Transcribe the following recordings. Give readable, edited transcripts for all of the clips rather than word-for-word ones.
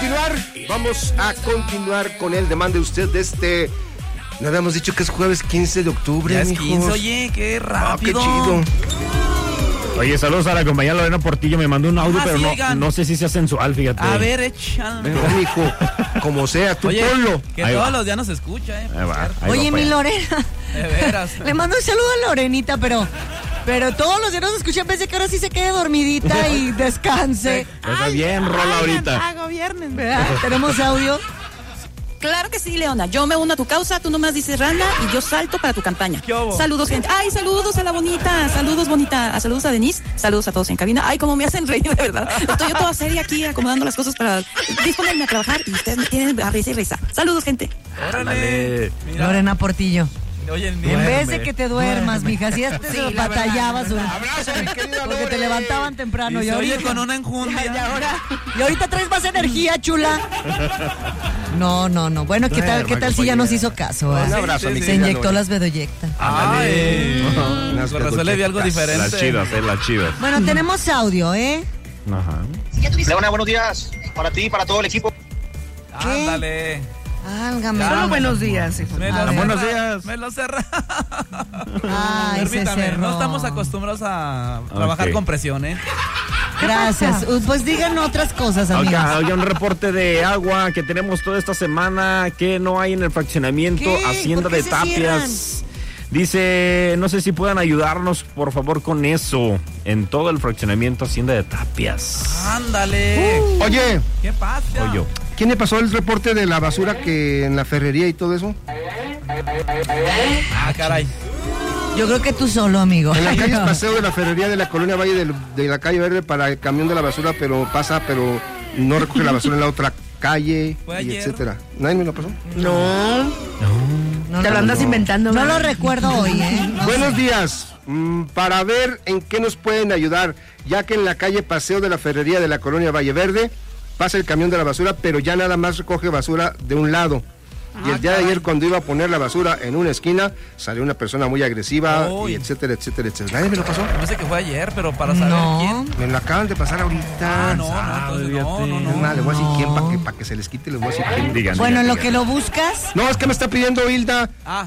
continuar con el demande usted de este. No habíamos dicho que es jueves 15 de octubre, ya es mijos. 15, oye, qué rápido. Qué chido. Oye, saludos a la compañera Lorena Portillo, me mandó un audio, pero no sé si sea sensual, fíjate. A ver, échale. No, mijo, como sea, tú ponlo. Que ahí todos los días nos escucha, Oye, mi Lorena. De veras. Le mando un saludo a Lorenita, pero todos los días nos escuchan, pensé que ahora sí se quede dormidita y descanse. Está bien, rola ahorita. Hago viernes, ¿verdad? ¿Tenemos audio? Claro que sí, Leona. Yo me uno a tu causa, tú nomás dices Randa y yo salto para tu campaña. Saludos, gente. Ay, saludos a la bonita. Saludos, bonita. Saludos a Denise. Saludos a todos en cabina. Ay, como me hacen reír, de verdad. Estoy yo toda seria aquí acomodando las cosas para disponerme a trabajar y ustedes me tienen a risa y risa. Saludos, gente. Órale. Lorena Portillo. Oye, en vez de que te duermas, mija, si antes batallabas porque te levantaban temprano. Y oye, con una enjundia. Y ahorita traes más energía, chula. No. Bueno, ¿qué tal si ya nos hizo caso? Un abrazo, se inyectó las bedoyectas. Con razón le vi algo diferente. Las chivas. Bueno, tenemos audio, Ajá. Leona, buenos días. Para ti y para todo el equipo. Ándale. Álgame. Solo buenos días, hijo. Buenos días. Me lo cerra. Ay, permítame, no estamos acostumbrados a trabajar con presión, Gracias. Pues digan otras cosas, amigos. Oiga, un reporte de agua que tenemos toda esta semana que no hay en el fraccionamiento Hacienda de Tapias. Dice, no sé si puedan ayudarnos, por favor, con eso. En todo el fraccionamiento Hacienda de Tapias. Ándale. Oye. ¿Qué pasa? Oye. ¿Quién le pasó el reporte de la basura que en la ferrería y todo eso? Caray. Yo creo que tú solo, amigo. En la calle es paseo de la ferrería de la colonia Valle de la calle Verde para el camión de la basura, pero no recoge la basura en la otra calle, y etcétera. ¿Nadie me lo pasó? No. Te lo andas inventando. No lo recuerdo hoy, Buenos días. Para ver en qué nos pueden ayudar, ya que en la calle Paseo de la Ferrería de la colonia Valle Verde pasa el camión de la basura, pero ya nada más recoge basura de un lado. Y el día de ayer, cuando iba a poner la basura en una esquina, salió una persona muy agresiva, y etcétera. ¿Nadie me lo pasó? No sé que fue ayer, pero para saber quién. Me lo acaban de pasar ahorita. No. Le voy a decir quién, para que se les quite, les voy a decir quién. Bueno, en lo que lo buscas. No, es que me está pidiendo Hilda.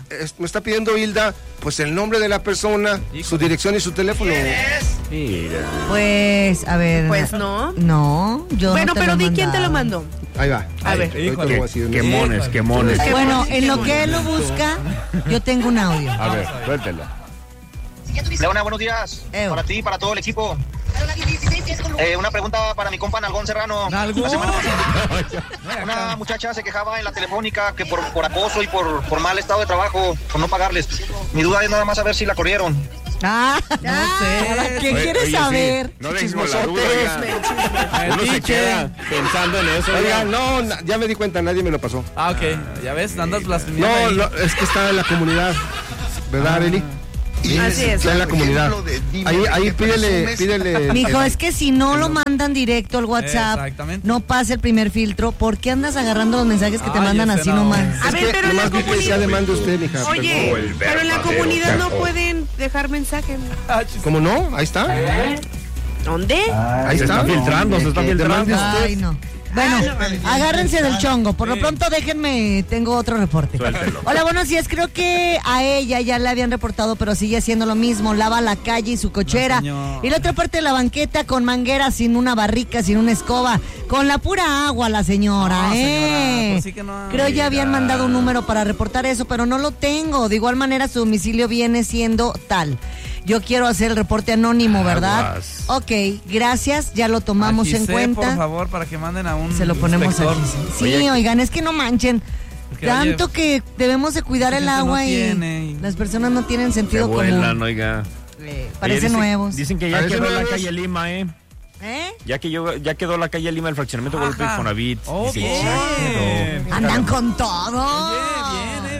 Pues el nombre de la persona, su dirección y su teléfono. Mira. Pues, a ver. Pues no. No, yo bueno, no pero di quién te lo mandó. Ahí va. A ver. Qué mones. Bueno, en lo que él lo busca, yo tengo un audio. A ver, suéltelo. Leona, buenos días. Para ti y para todo el equipo. Una pregunta para mi compa Nalgón Serrano. ¿Nalgón? Una muchacha se quejaba en la telefónica que por acoso y por mal estado de trabajo, por no pagarles. Mi duda es nada más saber si la corrieron. No sé. ¿Qué quieres saber? No dejemos la duda, uno se queda pensando en eso. Oiga, no, ya me di cuenta, nadie me lo pasó. Ok, ya ves, andas blasfemiando. No, es que está en la comunidad, ¿verdad, Arely? Así es. Está en la comunidad. Ahí pídele. Mijo, es que si no lo mandan directo al WhatsApp, no pasa el primer filtro. ¿Por qué andas agarrando los mensajes que te mandan así nomás? A ver, pero en la comunidad. Demanda usted, mija. Oye, pero en la comunidad no pueden dejar mensajes. ¿Cómo no? Ahí está. ¿Dónde? Ahí se está filtrando. Ay, no. Bueno, agárrense del chongo. Por lo pronto, déjenme, tengo otro reporte. Suéltelo. Hola, buenos días. Creo que a ella ya la habían reportado, pero sigue haciendo lo mismo. Lava la calle y su cochera. Y la otra parte de la banqueta con manguera, sin una barrica, sin una escoba. Con la pura agua, la señora, Pues sí que no. Creo ya habían mandado un número para reportar eso, pero no lo tengo. De igual manera, su domicilio viene siendo tal. Yo quiero hacer el reporte anónimo, ¿verdad? Ok, gracias, ya lo tomamos en cuenta. Por favor, para que manden a un se lo ponemos inspector. aquí. Sí, oigan, es que no manchen. Porque, tanto que debemos de cuidar el agua y las personas no tienen sentido común. Oiga. Parecen nuevos. Dicen que ya quedó la calle Lima, Ya quedó la calle Lima, el fraccionamiento Guadalupe Infonavit. Andan con todo. Oye, bien.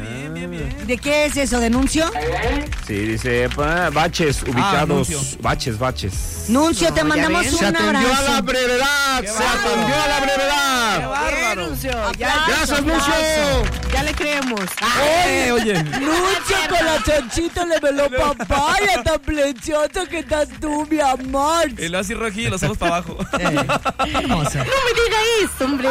bien. ¿De qué es eso? ¿Denuncio? Sí, dice baches ubicados. Baches. Nuncio, te mandamos un Se atendió abrazo. a la brevedad. Qué Se bárbaro. atendió a la ¡Qué brevedad. bárbaro! Gracias, Nuncio. Ya le creemos. Oye. Nuncio, con la chanchita le veló papaya tan preciosa que estás tú, mi amor. Y lo así rojillo y los ojos para abajo. Hermoso. No me diga esto, hombre.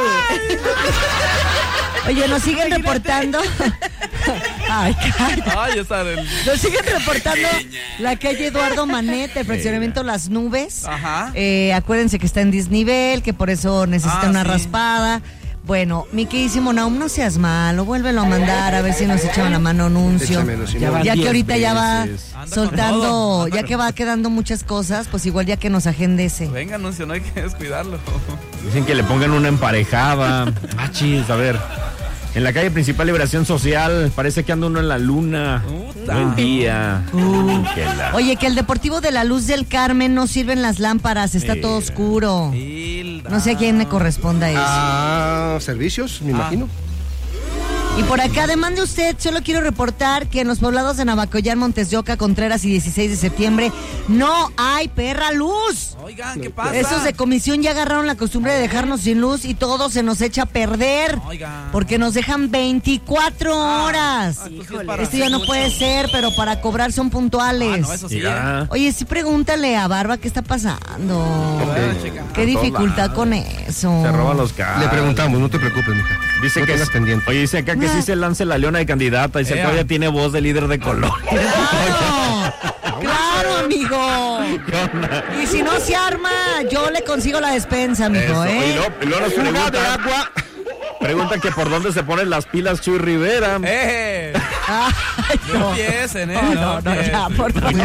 Oye, nos siguen reportando. Ay, cállate. Ay, esa del... Nos siguen reportando la calle Eduardo Manet, el fraccionamiento Las Nubes. Ajá. Acuérdense que está en desnivel, que por eso necesita una sí. raspada. Bueno, mi queridísimo Naum, no seas malo, vuélvelo a mandar a ver si nos echan la mano Nuncio. Échamelo, si no. Ya que ahorita ya va veces. Anda con soltando, todo. ya que va quedando muchas cosas, pues igual ya que nos agende ese. Venga, Nuncio, no hay que descuidarlo. Dicen que le pongan una emparejada. Chis, a ver. En la calle principal Liberación Social, parece que anda uno en la luna. Puta. Buen día. Que la- Oye, que el Deportivo de la Luz del Carmen no sirven las lámparas, está todo oscuro. Hilda. No sé a quién le corresponda eso. Servicios, me imagino. Y por acá, además de usted, solo quiero reportar que en los poblados de Navacoyán, Montes de Oca, Contreras y 16 de septiembre no hay perra luz. Oigan, ¿qué pasa? Esos de comisión ya agarraron la costumbre de dejarnos sin luz y todo se nos echa a perder. Oigan. Porque nos dejan 24 horas. Esto sí es para Esto ya no mucho. puede ser, pero para cobrar son puntuales. No, eso sí. Ya. Oye, sí pregúntale a Barba qué está pasando. Qué dificultad con eso. Se roban los carros. Le preguntamos, no te preocupes, mija. Dice no que tengas pendiente. Oye, dice acá que sí se lance la leona de candidata. Dice que Ea. todavía tiene voz de líder de color. ¡Claro! ¡Claro, amigo! Y si no se arma, yo le consigo la despensa, amigo, Eso. ¿eh? Y luego nos Fuga de pregunta, agua. preguntan que por dónde se ponen las pilas Chuy Rivera. Ay, No no. empiecen, No, ya, por favor.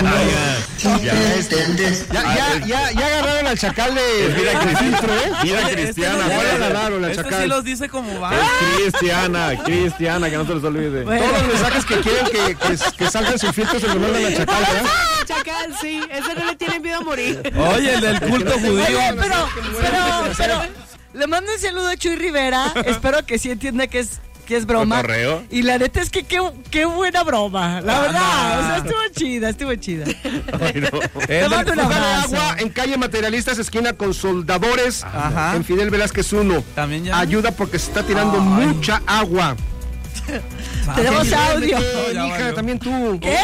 Ya agarraron al chacal de Vida filtro, ¿eh? Vida Oye, cristiana. este fuera no- de la- Claro, la este chacal. sí los dice como va. Es Cristiana, que no se les olvide. Todos los mensajes que quieren que salgan sin filtro se los mandan al chacal, ¿verdad? Chacal, sí. Ese no le tiene miedo a morir. Oye, el del culto judío. Oye, pero, le mando un saludo a Chuy Rivera. Espero que sí entienda que es broma. ¿Cotorreo? Y la neta es que qué buena broma. La verdad, o sea, estuvo chida. Ay, no. Te mando un Fuga de abrazo. agua en calle Materialistas, esquina con Soldadores, Ajá. en Fidel Velázquez 1. También ya. Ayuda porque se está tirando mucha agua. Tenemos audio. ¿Qué, Ya mija? valió. También tú. ¿Qué?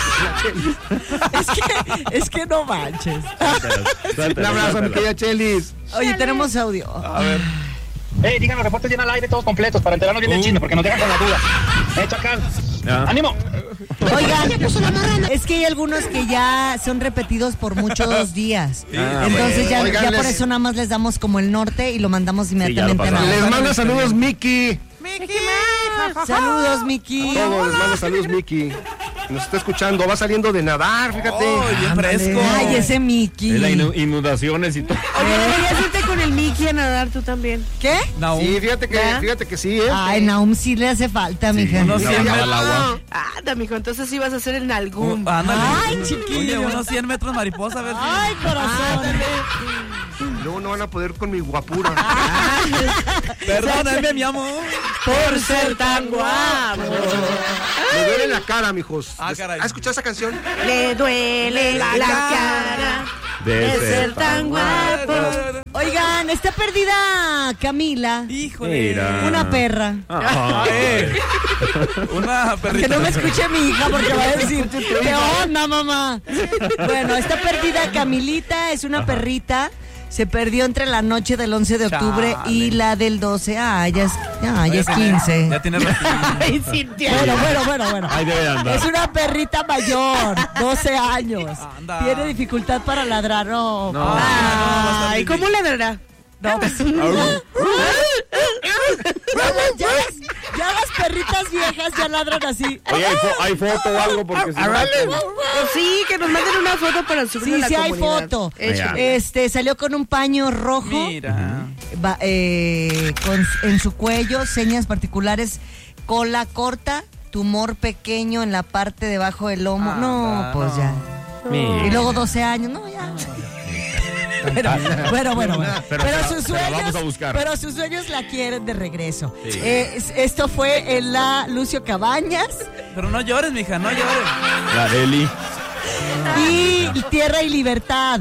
es que no manches. Un abrazo, mi querida Chelis. Oye, tenemos audio. A ver. Digan los reportes bien al aire, todos completos, para enterarnos bien del chisme, porque nos dejan con la duda. Chacal. Ya. ¡Ánimo! Oigan, es que hay algunos que ya son repetidos por muchos días. Entonces ya, Oigan, ya por les- eso nada más les damos como el norte y lo mandamos inmediatamente a pasamos. la Les manda saludos, Miki. Saludos, Miki. Todos les manda saludos, Miki. Nos está escuchando, va saliendo de nadar, fíjate. Oh, bien fresco. Ay, ese Miki. Es la inundaciones y todo. Oye, deberías irte con el Mickey a nadar tú también. ¿Qué? Naum. Sí, fíjate que sí, ¿eh? Ay, Naum sí le hace falta, mija. unos No, 100 no, metros. al agua. Anda, mijo, entonces sí vas a hacer el nalgún. Ándale. Ay, chiquillo. Oye, unos 100 metros mariposa, a ver. Ay, corazón. Luego no van a poder con mi guapura. Perdóname, mi amor. Por ser tan guapo. Me duele la cara, mijos. Ah, caray. ¿Has escuchado esa canción? Le duele la cara de ser tan guapo. Oigan, está perdida Camila, Híjole. Mira. una perra. Ah, Una Que perrita. no me escuche mi hija porque va a decir, ¿qué onda, mamá? Bueno, está perdida Camilita, es una perrita. Se perdió entre la noche del 11 de octubre Chale. y la del 12. Ah, ya es 15. Ya tiene ratito. Ay, Cintia. Bueno. ahí debe andar. Es una perrita mayor, 12 años. Anda. Tiene dificultad para ladrar. No. No. Ay, ¿cómo le dará? No, pues, ya las perritas viejas ya ladran así. Oye, ¿hay foto o algo? Porque si no- Pues sí, que nos manden una foto para subir a Sí, la sí hay comunidad. foto. Échale. Salió con un paño rojo. Mira. En su cuello, señas particulares, cola corta, tumor pequeño en la parte debajo del lomo. No, Anda, pues no. ya. Mira. Y luego 12 años, no, ya. Bueno. Pero sus sueños la quieren de regreso. Sí. Esto fue en la Lucio Cabañas. Pero no llores, mija, no llores. La Eli. Y Tierra y Libertad.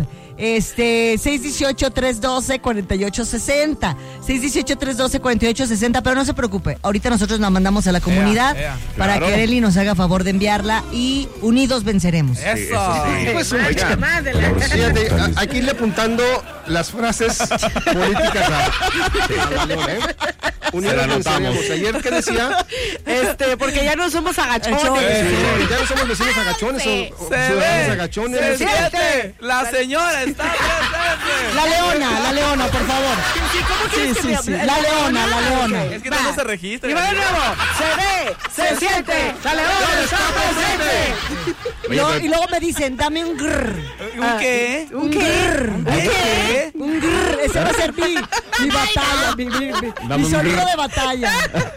618-312-4860. 618-312-4860. Pero no se preocupe, ahorita nosotros la mandamos a la comunidad para claro. que Arely nos haga favor de enviarla y unidos venceremos. Eso. Sí. Pues, fíjate, hay que irle apuntando las frases políticas a León, ¿eh? Unidos venceremos. Ayer, ¿qué decía? Porque ya no somos agachones. Ya no somos vecinos agachones, Se ciudadanos agachones. Se siente. La señora está presente. La leona, por favor. ¿Cómo quieres que me hable? La leona. Es que no se registra. Y va de nuevo. Se ve, se siente. La leona está presente. Y luego me dicen, dame un grrr. ¿Un qué? Un grrr. ¿Qué? Un grrr. Ese va a ser mi batalla, mi sonido de batalla.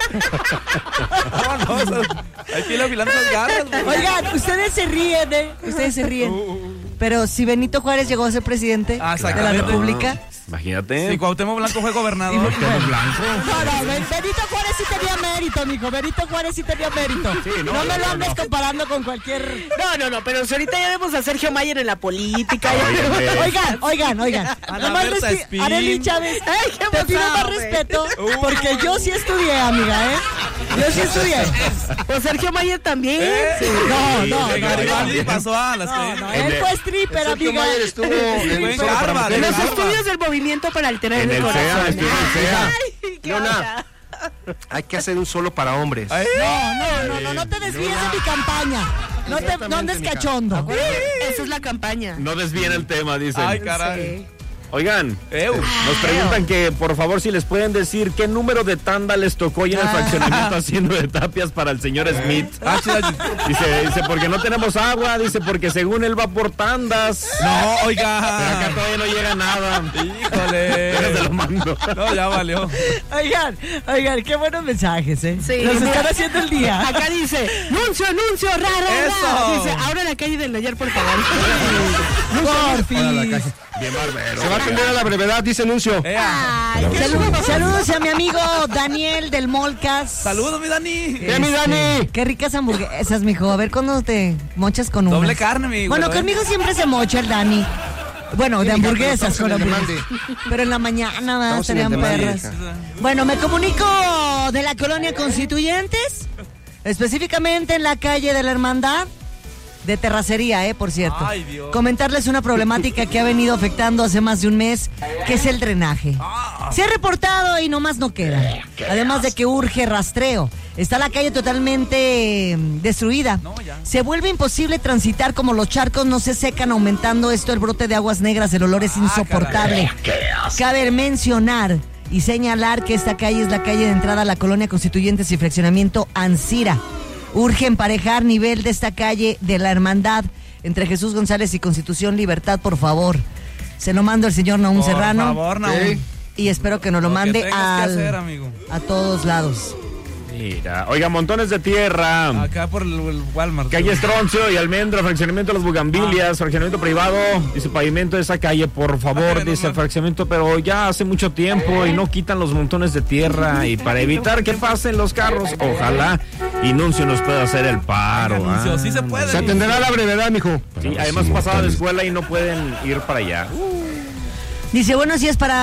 No, hay que ir afilando las garras. Oigan, ustedes se ríen, ¿eh? Ustedes se ríen. Pero si Benito Juárez llegó a ser presidente de la República. Imagínate. Si Cuauhtémoc Blanco fue gobernador. Blanco. No, Benito Juárez sí tenía mérito, mijo. Benito Juárez sí tenía mérito. Sí, no me lo andes comparando con cualquier... No, pero si ahorita ya vemos a Sergio Mayer en la política. Oigan. Nada más Arely Chávez, te pido más respeto, porque yo sí estudié, amiga, ¿eh? Yo sí estudié. Pues Sergio Mayer también. Sí. No. Garibaldi pasó a las Él fue stripper, amiga. Mayer estuvo en Harvard. En los estudios del movimiento para alterar En el el corazón. CEA, estuvo en el CEA. Leona, hay que hacer un solo para hombres. No te desvíes de mi campaña. No andes cachondo. Esa es la campaña. No desvíen el tema, dicen. Ay, caray. Oigan, nos preguntan que por favor si les pueden decir qué número de tanda les tocó hoy en el fraccionamiento haciendo de tapias para el señor Smith. Dice, porque no tenemos agua, dice, porque según él va por tandas. No, oiga. Pero acá todavía no llega nada. Híjole. Se lo mando. No, ya valió. Oigan, qué buenos mensajes, ¿eh? Sí. Nos están haciendo el día. Acá dice, anuncio, Eso. Dice, ahora la calle del Nayar, por favor. Por fin. Bien barbero. Se va a atender a la brevedad, dice Nuncio. Saludos a mi amigo Daniel del Molcas. Saludos, mi Dani. ¡Eh, mi Dani! Qué ricas hamburguesas, mijo. A ver cuándo te mochas con una. Doble carne, mi Bueno, güey. conmigo siempre se mocha el Dani. Bueno, de hamburguesas con hamburguesas. Pero en la mañana más estarían perras. Bueno, me comunico de la colonia Constituyentes, específicamente en la calle de la Hermandad. De terracería, por cierto. Ay, Dios. Comentarles una problemática que ha venido afectando hace más de un mes, que es el drenaje. Se ha reportado y nomás no queda. Además de que urge rastreo. Está la calle totalmente destruida. Se vuelve imposible transitar, como los charcos no se secan, aumentando esto el brote de aguas negras. El olor es insoportable. Cabe mencionar y señalar que esta calle es la calle de entrada a la colonia Constituyentes y fraccionamiento Ancira. Urge emparejar nivel de esta calle de la Hermandad entre Jesús González y Constitución Libertad, por favor. Se lo mando al señor Naum Serrano. Por favor, Naum. Y espero que nos lo mande amigo. A todos lados. Mira, oiga, montones de tierra. Acá por el Walmart. Calle Estroncio y Almendra, fraccionamiento de las Bugambilias, fraccionamiento privado, dice pavimento de esa calle, por favor, dice fraccionamiento, pero ya hace mucho tiempo y no quitan los montones de tierra y para evitar que pasen los carros, ojalá y Nuncio nos pueda hacer el paro. Sí se puede. Se atenderá a la brevedad, mijo. Sí, además pasaba de escuela y no pueden ir para allá. Dice, bueno, si es para